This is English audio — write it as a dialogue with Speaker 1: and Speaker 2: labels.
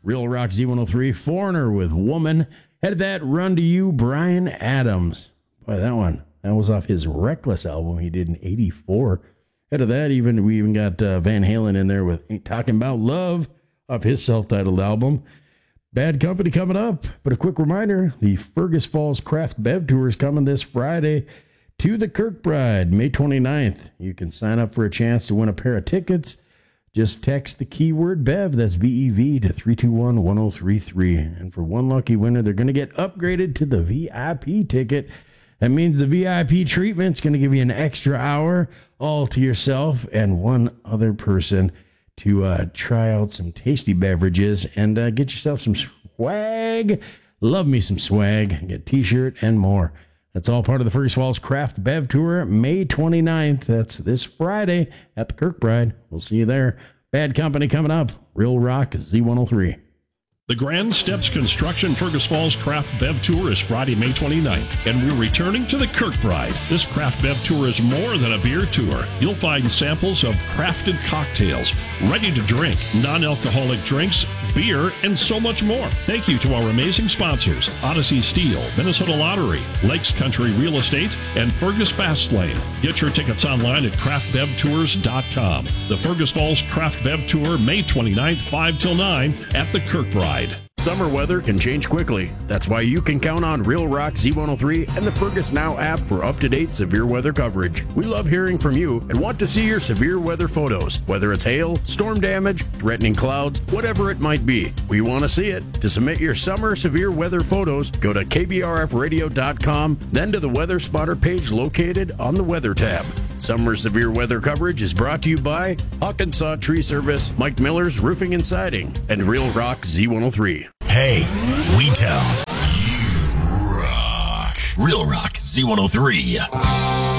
Speaker 1: Real Rock Z103, Foreigner with Woman. Had that Run to You, Bryan Adams. Boy, that was off his Reckless album he did in 84. Ahead of that, we even got Van Halen in there with Ain't Talking About Love off his self-titled album. Bad Company coming up. But a quick reminder, the Fergus Falls Craft Bev Tour is coming this Friday to the Kirkbride, May 29th. You can sign up for a chance to win a pair of tickets. Just text the keyword BEV, that's BEV, to 321-1033. And for one lucky winner, they're going to get upgraded to the VIP ticket. That means the VIP treatment's going to give you an extra hour all to yourself and one other person to try out some tasty beverages and get yourself some swag. Love me some swag. Get a t-shirt and more. That's all part of the Fergus Falls Craft Bev Tour, May 29th. That's this Friday at the Kirkbride. We'll see you there. Bad Company coming up. Real Rock Z103.
Speaker 2: The Grand Steps Construction Fergus Falls Craft Bev Tour is Friday, May 29th, and we're returning to the Kirkbride. This Craft Bev Tour is more than a beer tour. You'll find samples of crafted cocktails, ready to drink, non-alcoholic drinks, beer, and so much more. Thank you to our amazing sponsors, Odyssey Steel, Minnesota Lottery, Lakes Country Real Estate, and Fergus Fastlane. Get your tickets online at craftbevtours.com. The Fergus Falls Craft Bev Tour, May 29th, 5 till 9 at the Kirkbride.
Speaker 1: Summer weather can change quickly. That's why you can count on Real Rock Z103 and the Fergus Now app for up-to-date severe weather coverage. We love hearing from you and want to see your severe weather photos, whether it's hail, storm damage, threatening clouds, whatever it might be. We want to see it. To submit your summer severe weather photos, go to kbrfradio.com, then to the Weather Spotter page located on the Weather tab. Summer severe weather coverage is brought to you by Hawkinsaw Tree Service, Mike Miller's Roofing and Siding, and Real Rock Z103.
Speaker 3: Hey, we tell. You rock. Real Rock Z103.